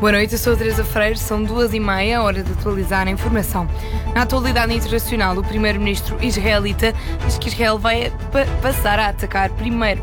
Boa noite, eu sou a Teresa Freire, são 2h30, hora de atualizar a informação. Na atualidade internacional, o primeiro-ministro israelita diz que Israel vai passar a atacar primeiro